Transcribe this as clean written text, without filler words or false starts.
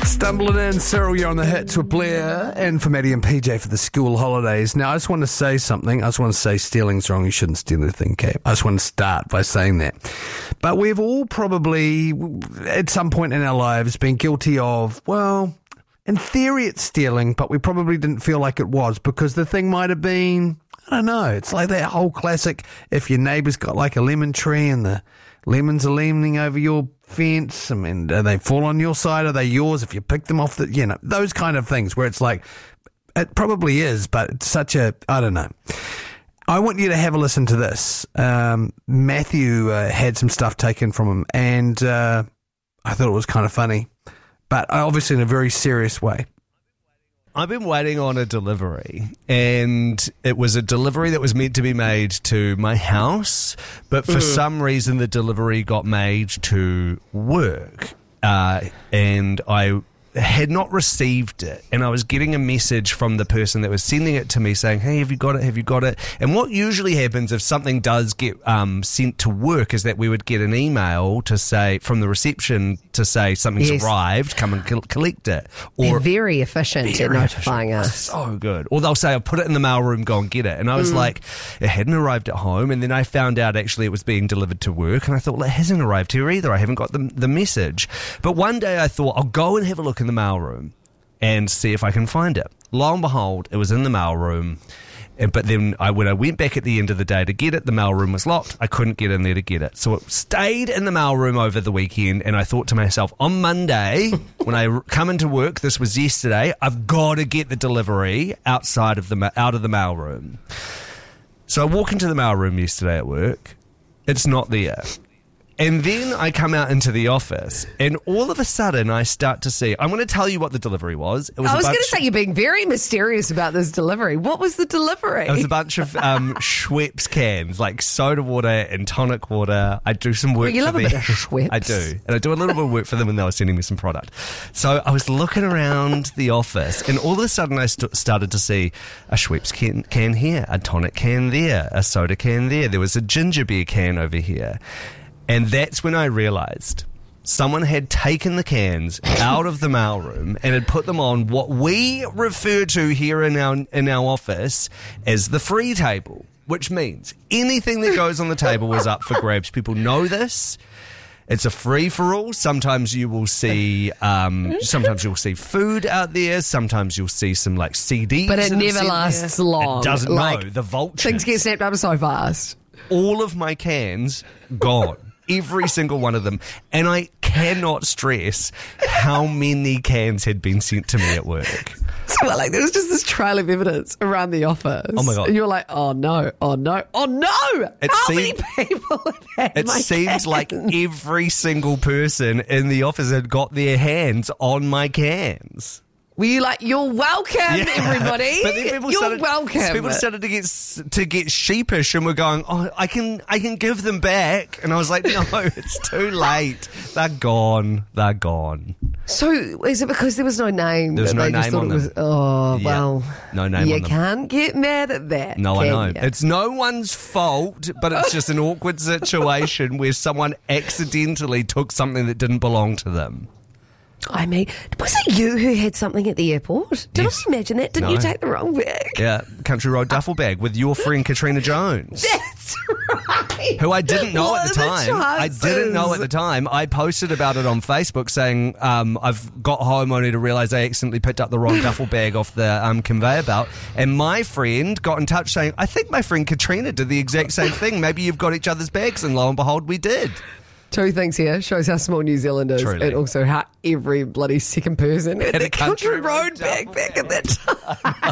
Stumbling in, Cyril, you're on the hits with Blair, and for Maddie and PJ for the school holidays. Now, I just want to say something. I just want to say stealing's wrong. You shouldn't steal anything, Cap. I just want to start by saying that. But we've all probably, at some point in our lives, been guilty of, well, in theory it's stealing, but we probably didn't feel like it was because the thing might have been, I don't know, it's like that whole classic, if your neighbour's got like a lemon tree and the lemons are leaning over your fence, I mean, do they fall on your side? Are they yours if you pick them off those kind of things where it's like, it probably is, but it's such a, I don't know. I want you to have a listen to this. Matthew had some stuff taken from him, and I thought it was kind of funny, but obviously in a very serious way. I've been waiting on a delivery, and it was a delivery that was meant to be made to my house, but for some reason the delivery got made to work, and I had not received it, and I was getting a message from the person that was sending it to me saying, hey, have you got it? Have you got it? And what usually happens if something does get sent to work is that we would get an email to say, from the reception, to say something's arrived, come and collect it. Or they're very efficient at notifying us. So good. Or they'll say, I'll put it in the mailroom, go and get it. And I was like, it hadn't arrived at home, and then I found out actually it was being delivered to work, and I thought, well, it hasn't arrived here either. I haven't got the message. But one day I thought, I'll go and have a look in the mailroom and see if I can find it. Lo and behold, it was in the mailroom. But then when I went back at the end of the day to get it, the mailroom was locked. I couldn't get in there to get it. So it stayed in the mailroom over the weekend, and I thought to myself, on Monday, when I come into work, this was yesterday, I've got to get the delivery out of the mailroom. So I walk into the mailroom yesterday at work. It's not there. And then I come out into the office, and all of a sudden I start to see, I'm going to tell you what the delivery was. I was going to say, you're being very mysterious about this delivery. What was the delivery? It was a bunch of Schweppes cans, like soda water and tonic water. I do some work for them. You love a bit of Schweppes. I do. And I do a little bit of work for them when they were sending me some product. So I was looking around the office, and all of a sudden I started to see a Schweppes can here, a tonic can there, a soda can there. There was a ginger beer can over here. And that's when I realised someone had taken the cans out of the mailroom and had put them on what we refer to here in our office as the free table, which means anything that goes on the table is up for grabs. People know this. It's a free-for-all. Sometimes you will see food out there. Sometimes you'll see some like CDs. But it never lasts long. It doesn't know. The vultures. Things get snapped up so fast. All of my cans gone. Every single one of them. And I cannot stress how many cans had been sent to me at work. So there was just this trail of evidence around the office. Oh my God. And you're like, oh no, oh no, oh no! Many people have had It seems like every single person in the office had got their hands on my cans. Were you like, you're welcome, everybody? But then people started to get sheepish and were going, oh, I can give them back. And I was like, no, it's too late. They're gone. So is it because there was no name? There was no name on them. No name on them. You can't get mad at that. No, I know. It's no one's fault, but it's just an awkward situation where someone accidentally took something that didn't belong to them. I mean, was it you who had something at the airport? Did I imagine that? Didn't you take the wrong bag? Yeah, Country Road duffel bag with your friend Katrina Jones. That's right. Who I didn't know at the time. I posted about it on Facebook saying I've got home only to realise I accidentally picked up the wrong duffel bag off the conveyor belt. And my friend got in touch saying, I think my friend Katrina did the exact same thing. Maybe you've got each other's bags. And lo and behold, we did. Two things here. Shows how small New Zealand is. Truly. And also how every bloody second person had a Country Road bag back at that time.